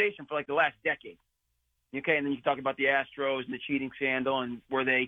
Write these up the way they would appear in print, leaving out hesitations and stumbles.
conversation for like the last decade. Okay, and then you can talk about the Astros and the cheating scandal and were they,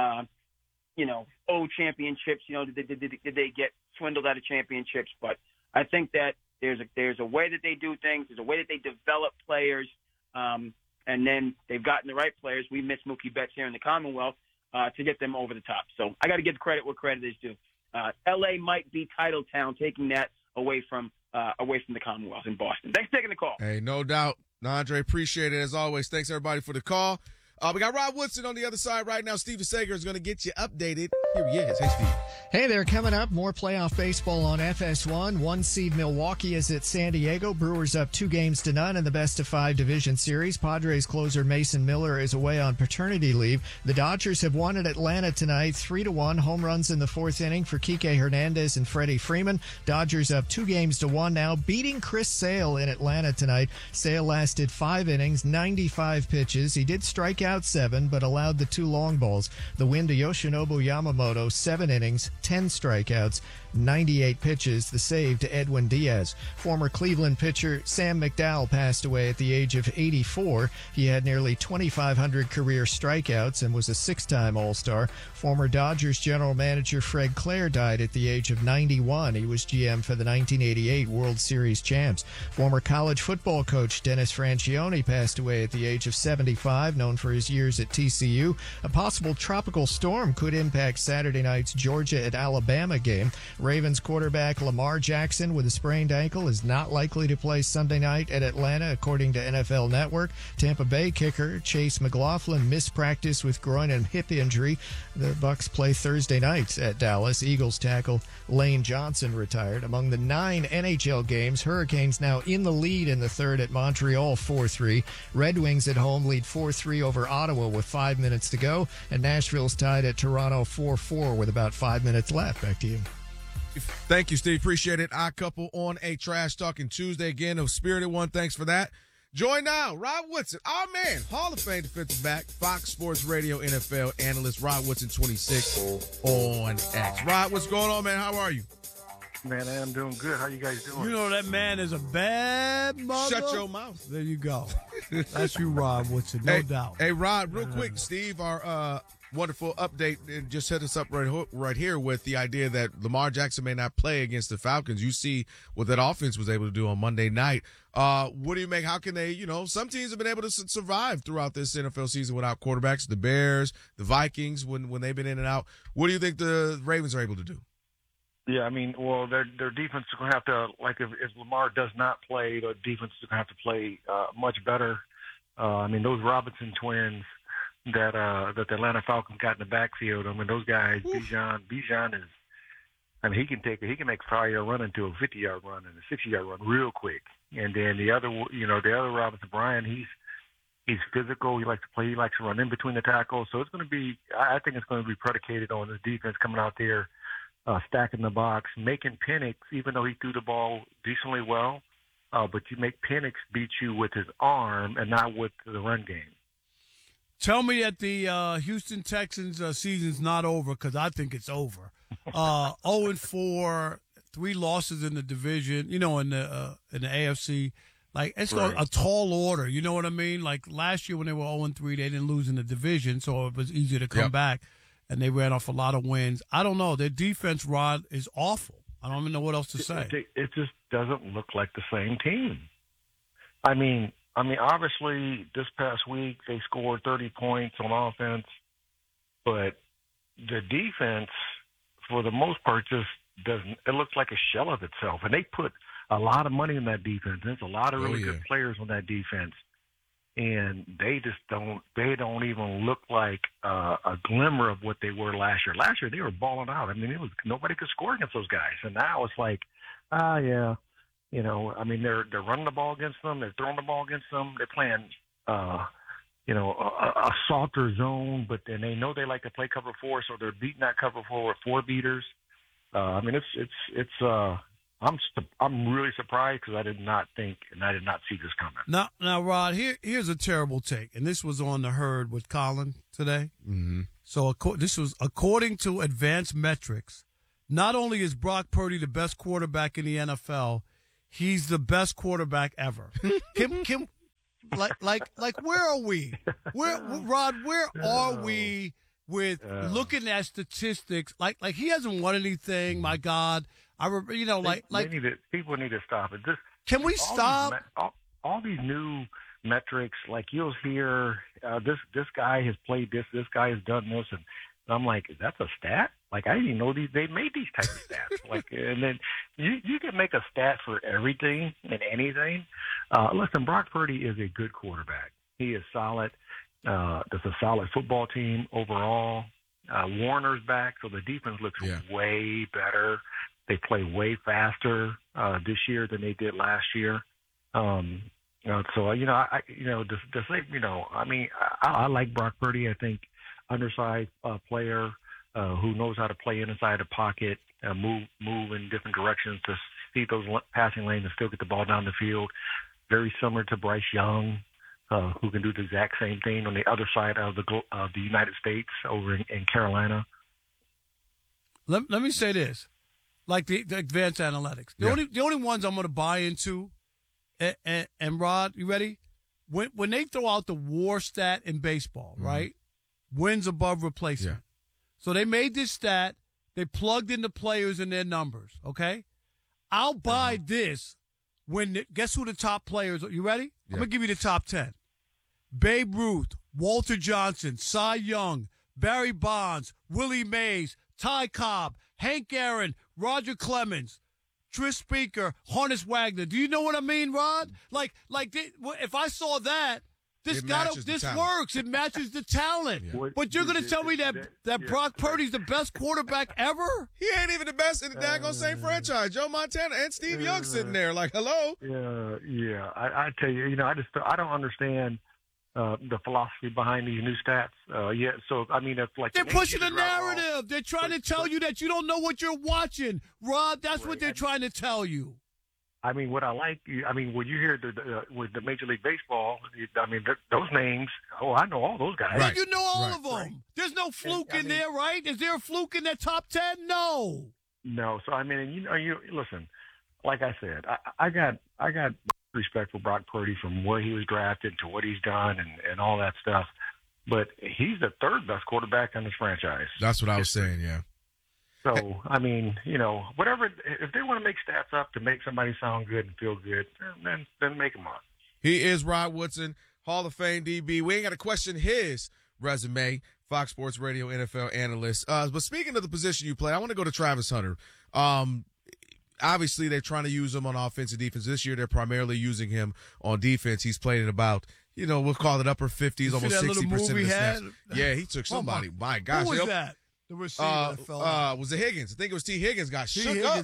owe championships. Did they get swindled out of championships? But I think that there's a way that they do things. There's a way that they develop players, and then they've gotten the right players. We miss Mookie Betts here in the Commonwealth to get them over the top. So I got to give credit where credit is due. L.A. might be title town, taking that away from the Commonwealth in Boston. Thanks for taking the call. Hey, no doubt. Andre, appreciate it as always. Thanks, everybody, for the call. We got Rod Woodson on the other side right now. Steven Sager is going to get you updated. Here he is. Hey, Steve. Hey there, coming up, more playoff baseball on FS1. 1 seed Milwaukee is at San Diego. Brewers up 2-0 in the best-of-5 division series. Padres closer Mason Miller is away on paternity leave. The Dodgers have won at Atlanta tonight, 3-1. Home runs in the 4th inning for Kike Hernandez and Freddie Freeman. Dodgers up 2-1 now, beating Chris Sale in Atlanta tonight. Sale lasted 5 innings, 95 pitches. He did strike out 7, but allowed the 2 long balls. The win to Yoshinobu Yamamoto, 7 innings, 10 strikeouts, 98 pitches. The save to Edwin Diaz. Former Cleveland pitcher Sam McDowell passed away at the age of 84. He had nearly 2,500 career strikeouts and was a 6-time All-Star. Former Dodgers general manager Fred Clare died at the age of 91. He was GM for the 1988 World Series champs. Former college football coach Dennis Franchione passed away at the age of 75, known for his years at TCU. A possible tropical storm could impact Saturday night's Georgia at Alabama game. Ravens quarterback Lamar Jackson with a sprained ankle is not likely to play Sunday night at Atlanta, according to NFL Network. Tampa Bay kicker Chase McLaughlin missed practice with groin and hip injury. The Bucs play Thursday night at Dallas. Eagles tackle Lane Johnson retired. Among the 9 NHL games, Hurricanes now in the lead in the third at Montreal 4-3. Red Wings at home lead 4-3 over Ottawa with 5 minutes to go, and Nashville's tied at Toronto 4-4 with about 5 minutes left. Back to you. Thank you, Steve. Appreciate it. Odd Couple on a Trash Talking Tuesday again. A spirited one. Thanks for that. Join now, Rod Woodson, our man, Hall of Fame defensive back, Fox Sports Radio NFL analyst, Rod Woodson 26 on X. Rod, what's going on, man? How are you? Man, I'm doing good. How you guys doing? You know that man is a bad mother. Shut your mouth. There you go. That's you, Rod Woodson, no doubt. Hey, Rod, real quick, Steve, our wonderful update just set us up right here with the idea that Lamar Jackson may not play against the Falcons. You see what that offense was able to do on Monday night. What do you make? How can they, some teams have been able to survive throughout this NFL season without quarterbacks. The Bears, the Vikings, when they've been in and out. What do you think the Ravens are able to do? Yeah, I mean, well, their defense is going to have to, like, if Lamar does not play, the defense is going to have to play much better. I mean, those Robinson twins that the Atlanta Falcons got in the backfield. I mean, those guys, Bijan is, I mean, he can make a 5-yard run into a 50-yard run and a 60-yard run real quick. And then the other Robinson, Bryant, he's physical. He likes to play. He likes to run in between the tackles. So it's going to be, I think it's going to be predicated on the defense coming out there, stacking the box, making Penix, even though he threw the ball decently well, but you make Penix beat you with his arm and not with the run game. Tell me that the Houston Texans season's not over, because I think it's over. 0-4, 3 losses in the division, in the AFC. Like, it's right. A tall order, you know what I mean? Like, last year when they were 0-3, they didn't lose in the division, so it was easier to come back, and they ran off a lot of wins. I don't know. Their defense, Rod, is awful. I don't even know what else to say. It just doesn't look like the same team. I mean, obviously, this past week they scored 30 points on offense, but the defense, for the most part, just doesn't. It looks like a shell of itself, and they put a lot of money in that defense. There's a lot of really good players on that defense, and they just don't. They don't even look like a glimmer of what they were last year. Last year they were balling out. I mean, nobody could score against those guys, and now it's like, yeah. I mean, they're running the ball against them. They're throwing the ball against them. They're playing, a softer zone, but then they know they like to play cover 4, so they're beating that cover 4 with 4 beaters. I mean, I'm really surprised because I did not think and I did not see this coming. Now, Rod, here's a terrible take, and this was on the Herd with Colin today. Mm-hmm. So this was according to advanced metrics. Not only is Brock Purdy the best quarterback in the NFL, he's the best quarterback ever. where are we? Rod, where are we with looking at statistics? Like he hasn't won anything. My God, people need to stop it. Can we stop? All these new metrics, like you'll hear, this guy has played this guy has done this, and I'm like, is that a stat? Like, I didn't even know they made these types of stats. Like, and then you can make a stat for everything and anything. Listen, Brock Purdy is a good quarterback. He is solid. It's a solid football team overall. Warner's back, so the defense looks way better. They play way faster this year than they did last year. So I like Brock Purdy. I think undersized player who knows how to play inside the pocket, move in different directions to see those passing lanes and still get the ball down the field. Very similar to Bryce Young, who can do the exact same thing on the other side of the United States over in Carolina. Let me say this, like the advanced analytics. The only ones I'm going to buy into, and Rod, you ready? When they throw out the WAR stat in baseball, right? Wins above replacement. Yeah. So they made this stat. They plugged in the players and their numbers, okay? I'll buy this guess who the top players are? You ready? Yeah. I'm going to give you the top 10. Babe Ruth, Walter Johnson, Cy Young, Barry Bonds, Willie Mays, Ty Cobb, Hank Aaron, Roger Clemens, Tris Speaker, Honus Wagner. Do you know what I mean, Rod? If I saw that, this works. It matches the talent. Yeah. But you're going to tell me that Brock Purdy's the best quarterback ever? He ain't even the best in the daggone same franchise. Joe Montana and Steve Young sitting there like, hello. Yeah. I tell you, I don't understand the philosophy behind these new stats. So I mean, it's like they're pushing a narrative. They're trying to tell you that you don't know what you're watching, Rod. That's what they're trying to tell you. I mean, what I like, when you hear with the Major League Baseball, those names. Oh, I know all those guys. Right. You know all of them. Right. There's no fluke in there, right? Is there a fluke in that top 10? No. No. So I mean, you listen. Like I said, I got respect for Brock Purdy from where he was drafted to what he's done and all that stuff. But he's the third best quarterback in this franchise. That's what I was saying. Yeah. So, I mean, whatever, if they want to make stats up to make somebody sound good and feel good, then make them up. He is Rod Woodson, Hall of Fame DB. We ain't got to question his resume, Fox Sports Radio NFL analyst. But speaking of the position you play, I want to go to Travis Hunter. Obviously, they're trying to use him on offense and defense. This year, they're primarily using him on defense. He's played in about, we'll call it upper 50s, almost 60% of the snaps. Yeah, he took somebody. My gosh. Who was that? The receiver was it Higgins? I think it was T. Higgins got shook up.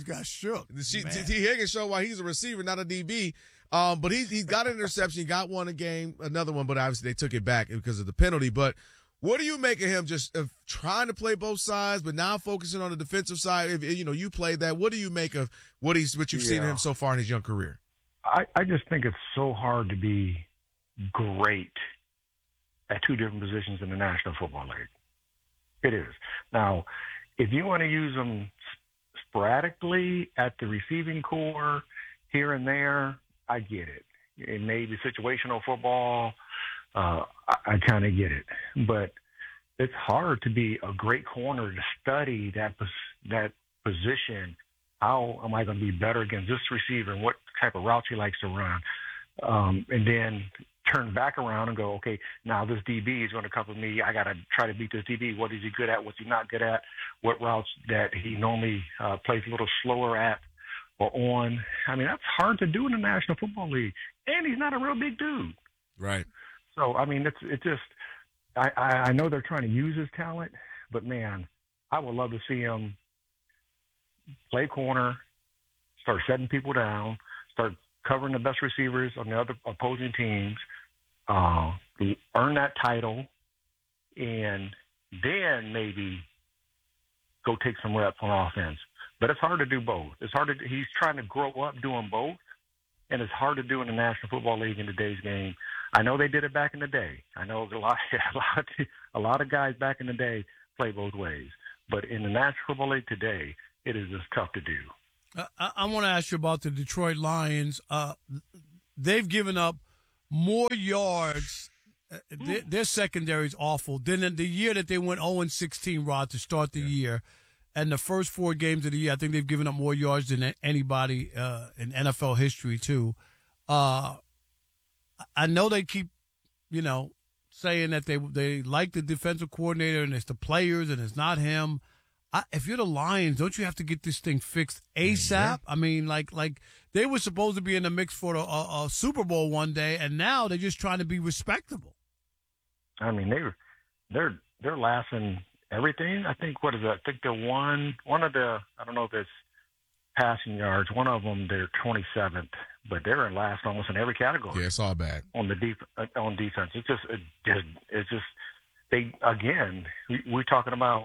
T. Higgins showed why he's a receiver, not a DB. But he got an interception. He got one a game, another one, but obviously they took it back because of the penalty. But what do you make of him just trying to play both sides, but now focusing on the defensive side? If you played that, what do you make of what you've seen of him so far in his young career? I just think it's so hard to be great at two different positions in the National Football League. It is. Now, if you want to use them sporadically at the receiving core here and there, I get it. It may be situational football. I kind of get it. But it's hard to be a great corner to study that position. How am I going to be better against this receiver and what type of routes he likes to run? And then turn back around and go, okay, now this DB is going to cover me. I got to try to beat this DB. What is he good at? What's he not good at? What routes that he normally plays a little slower at or on? I mean, that's hard to do in the National Football League. And he's not a real big dude. Right. So, I mean, it's just I know they're trying to use his talent, but, man, I would love to see him play corner, start setting people down, start covering the best receivers on the other opposing teams, earn that title, and then maybe go take some reps on offense. But it's hard to do both. He's trying to grow up doing both, and it's hard to do in the National Football League in today's game. I know they did it back in the day. I know a lot of guys back in the day play both ways. But in the National Football League today, it is just tough to do. I want to ask you about the Detroit Lions. They've given up more yards. Their secondary is awful. Then in the year that they went 0-16, Rod, to start the year, and the first 4 games of the year, I think they've given up more yards than anybody in NFL history, too. I know they keep, saying that they like the defensive coordinator and it's the players and it's not him. If you're the Lions, don't you have to get this thing fixed ASAP? Yeah. I mean, like they were supposed to be in the mix for a Super Bowl one day, and now they're just trying to be respectable. I mean, they're last in everything. I think, what is that? I think they're one of the, I don't know if it's passing yards. One of them, they're 27th, but they're in last almost in every category. Yeah, it's all bad on defense. It's just they, again, we're talking about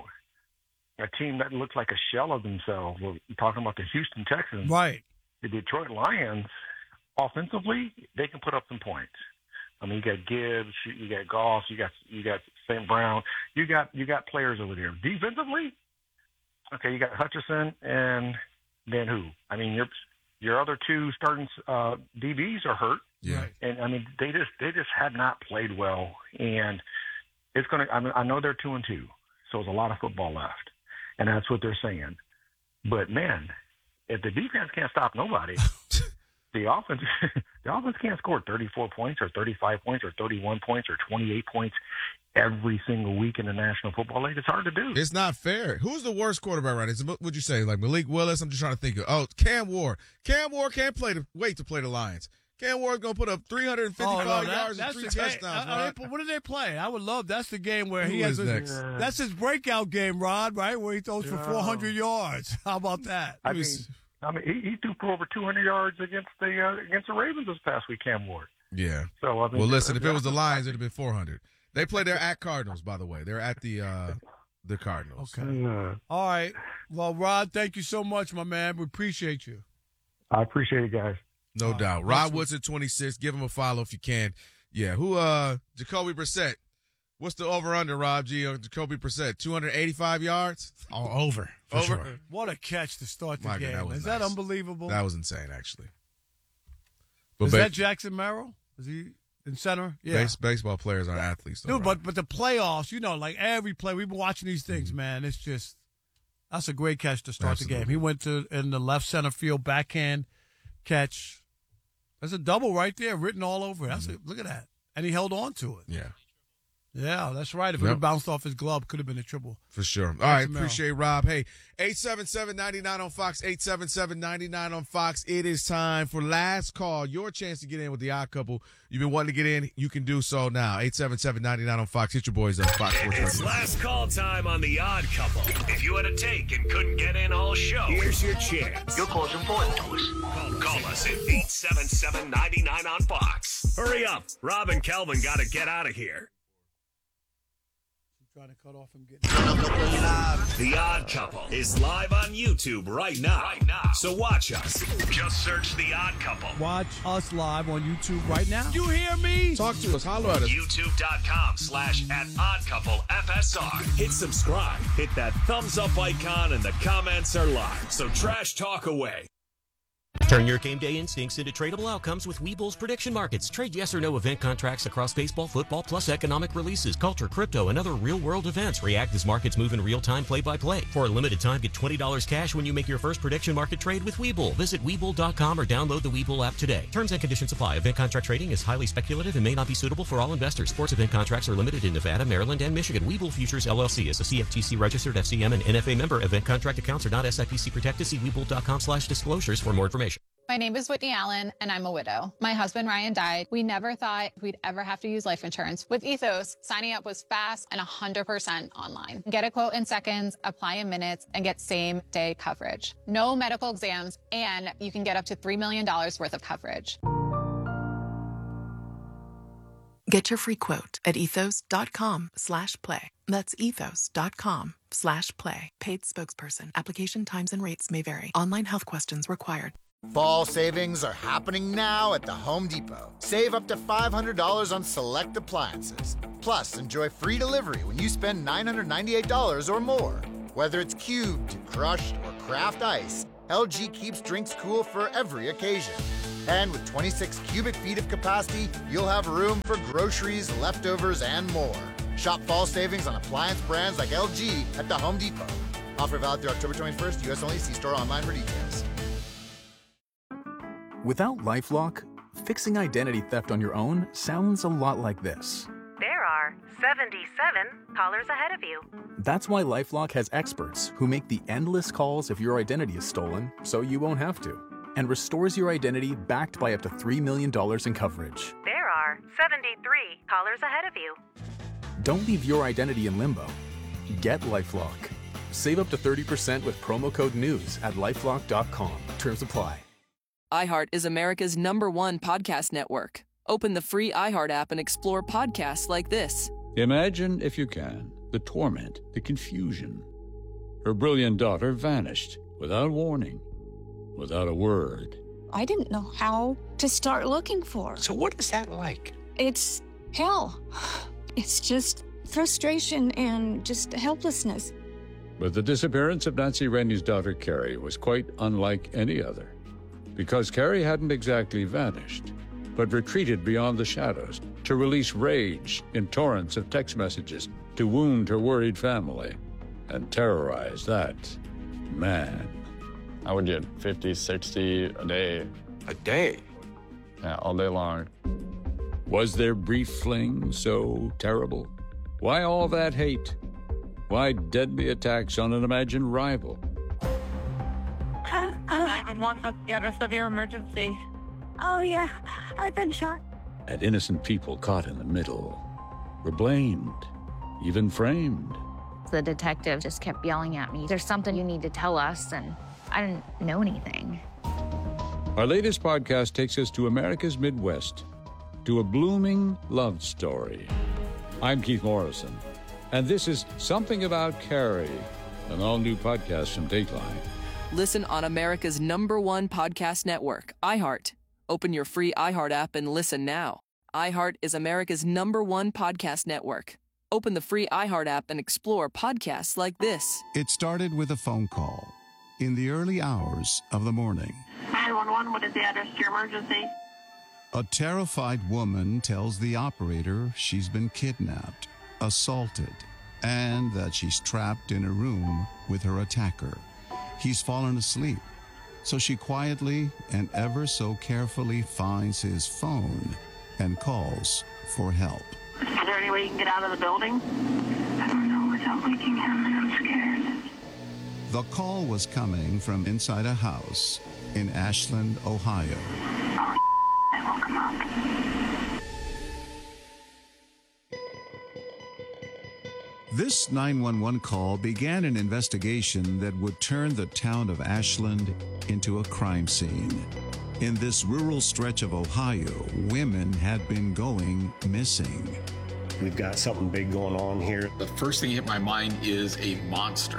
a team that looks like a shell of themselves. We're talking about the Houston Texans. Right. The Detroit Lions, offensively, they can put up some points. I mean, you got Gibbs, you got Goss, you got St. Brown, you got players over there. Defensively, okay, you got Hutchinson and then who? I mean, your other 2 starting DBs are hurt. Yeah. And I mean, they just had not played well, and it's gonna. I mean, I know they're 2-2, so there's a lot of football left, and that's what they're saying. But man, if the defense can't stop nobody. The offense can't score 34 points or 35 points or 31 points or 28 points every single week in the National Football League. It's hard to do. It's not fair. Who's the worst quarterback right now? Would you say like Malik Willis? I'm just trying to think of. Cam Ward. Cam Ward can't wait to play the Lions. Cam Ward's going to put up 355 yards and 3 touchdowns. What do they play? I would love. That's the game where he has that's his breakout game, Rod. Right, where he throws for 400 yards. How about that? I mean, he threw for over 200 yards against the Ravens this past week, Cam Ward. Yeah. So I mean, well, listen, if it was the Lions, it'd have been 400. They play. They're at Cardinals, by the way. They're at the Cardinals. Okay. All right. Well, Rod, thank you so much, my man. We appreciate you. I appreciate it, guys. No doubt. Rod Woodson, 26. Give him a follow if you can. Yeah. Who? Jacoby Brissett. What's the over/under, Rob G, on Jacoby Brissett? 285 yards? Oh, over. For sure. What a catch to start the game. Is that unbelievable? That was insane, actually. Is that Jackson Merrill? Is he in center? Yeah. Baseball players are athletes, though. Dude, but the playoffs, like every play, we've been watching these things, man. It's just, that's a great catch to start the game. He went in the left center field backhand catch. There's a double right there written all over it. Look at that. And he held on to it. Yeah. Yeah, that's right. If it had bounced off his glove, could have been a triple. For sure. All right, appreciate Rob. Hey, 877-99 on Fox, 877-99 on Fox. It is time for last call. Your chance to get in with the Odd Couple. You've been wanting to get in. You can do so now. 877-99 on Fox. Hit your boys up. Fox Sports Radio. It's last call time on the Odd Couple. If you had a take and couldn't get in all show, here's your chance. Your call's important to us. Call us at 877-99 on Fox. Hurry up. Rob and Kelvin got to get out of here. Trying to cut off him getting. The Odd Couple is live on YouTube right now. So watch us. Just search The Odd Couple. Watch us live on YouTube right now. You hear me? Talk to us. Holler at us. YouTube.com/@OddCoupleFSR. Hit subscribe. Hit that thumbs up icon, and the comments are live. So trash talk away. Turn your game day instincts into tradable outcomes with Webull's prediction markets. Trade yes or no event contracts across baseball, football, plus economic releases, culture, crypto, and other real-world events. React as markets move in real time, play-by-play. For a limited time, get $20 cash when you make your first prediction market trade with Webull. Visit Webull.com or download the Webull app today. Terms and conditions apply. Event contract trading is highly speculative and may not be suitable for all investors. Sports event contracts are limited in Nevada, Maryland, and Michigan. Webull Futures, LLC is a CFTC-registered FCM and NFA member. Event contract accounts are not SIPC protected. See Webull.com/disclosures for more information. My name is Whitney Allen, and I'm a widow. My husband, Ryan, died. We never thought we'd ever have to use life insurance. With Ethos, signing up was fast and 100% online. Get a quote in seconds, apply in minutes, and get same-day coverage. No medical exams, and you can get up to $3 million worth of coverage. Get your free quote at ethos.com/play. That's ethos.com/play. Paid spokesperson. Application times and rates may vary. Online health questions required. Fall savings are happening now at the Home Depot. Save up to $500 on select appliances. Plus, enjoy free delivery when you spend $998 or more. Whether it's cubed, crushed, or craft ice, LG keeps drinks cool for every occasion. And with 26 cubic feet of capacity, you'll have room for groceries, leftovers, and more. Shop fall savings on appliance brands like LG at the Home Depot. Offer valid through October 21st, U.S. only. See store online for details. Without LifeLock, fixing identity theft on your own sounds a lot like this. There are 77 callers ahead of you. That's why LifeLock has experts who make the endless calls if your identity is stolen, so you won't have to, and restores your identity backed by up to $3 million in coverage. There are 73 callers ahead of you. Don't leave your identity in limbo. Get LifeLock. Save up to 30% with promo code NEWS at LifeLock.com. Terms apply. iHeart is America's #1 podcast network. Open the free iHeart app and explore podcasts like this. Imagine, if you can, the torment, the confusion. Her brilliant daughter vanished without warning, without a word. I didn't know how to start looking for her. So what is that like? It's hell. It's just frustration and just helplessness. But the disappearance of Nancy Rennie's daughter, Carrie, was quite unlike any other. Because Carrie hadn't exactly vanished, but retreated beyond the shadows to release rage in torrents of text messages to wound her worried family and terrorize that man. I would get 50, 60 a day. A day? Yeah, all day long. Was their brief fling so terrible? Why all that hate? Why deadly attacks on an imagined rival? 911, what's the address of your emergency? Oh, yeah, I've been shot. And innocent people caught in the middle were blamed, even framed. The detective just kept yelling at me, "There's something you need to tell us," and I didn't know anything. Our latest podcast takes us to America's Midwest, to a blooming love story. I'm Keith Morrison, and this is Something About Carrie, an all-new podcast from Dateline. Listen on America's #1 podcast network, iHeart. Open your free iHeart app and listen now. iHeart is America's #1 podcast network. Open the free iHeart app and explore podcasts like this. It started with a phone call in the early hours of the morning. 911, what is the address to your emergency? A terrified woman tells the operator she's been kidnapped, assaulted, and that she's trapped in a room with her attacker. He's fallen asleep, so she quietly and ever so carefully finds his phone and calls for help. Is there any way you can get out of the building? I don't know without waking him, and I'm scared. The call was coming from inside a house in Ashland, Ohio. I woke him up. This 911 call began an investigation that would turn the town of Ashland into a crime scene. In this rural stretch of Ohio, women had been going missing. We've got something big going on here. The first thing that hit my mind is a monster.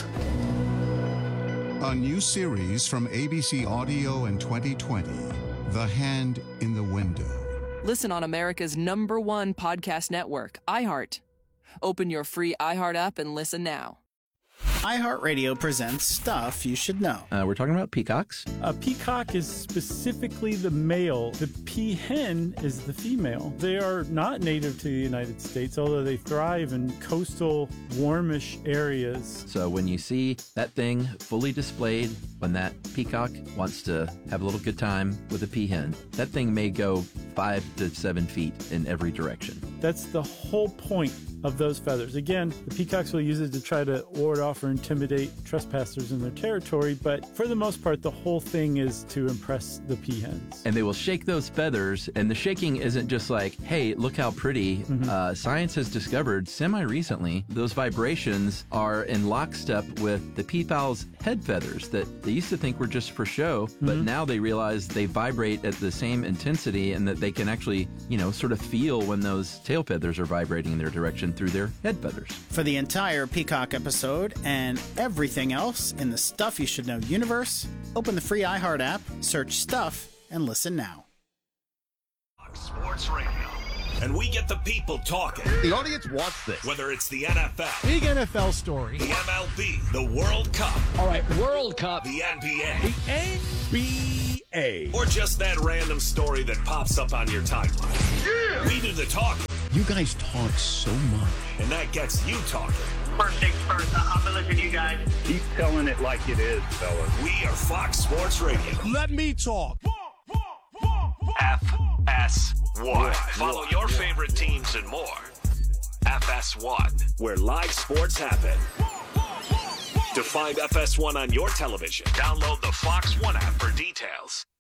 A new series from ABC Audio in 2020, The Hand in the Window. Listen on America's #1 podcast network, iHeart. Open your free iHeart app and listen now. iHeartRadio presents Stuff You Should Know. We're talking about peacocks. A peacock is specifically the male. The peahen is the female. They are not native to the United States, although they thrive in coastal, warmish areas. So when you see that thing fully displayed, when that peacock wants to have a little good time with a peahen, that thing may go 5 to 7 feet in every direction. That's the whole point of those feathers. Again, the peacocks will use it to try to ward off or intimidate trespassers in their territory, but for the most part, the whole thing is to impress the peahens. And they will shake those feathers, and the shaking isn't just like, hey, look how pretty. Science has discovered semi-recently those vibrations are in lockstep with the peafowl's head feathers that they used to think were just for show, but now they realize they vibrate at the same intensity and that they can actually, sort of feel when those tail feathers are vibrating in their direction through their head feathers. For the entire Peacock episode and everything else in the Stuff You Should Know universe, open the free iHeart app, search Stuff, and listen now. Sports Radio. And we get the people talking. The audience wants this. Whether it's the NFL, big NFL story, the MLB, the World Cup. All right, World Cup. The NBA. The NBA. Or just that random story that pops up on your timeline. Yeah! We do the talking. You guys talk so much. And that gets you talking. First things first, I'm going to listen to you guys. Keep telling it like it is, fellas. We are Fox Sports Radio. Let me talk. FS1. Follow your favorite teams and more. FS1, where live sports happen. To find FS1 on your television, download the Fox One app for details.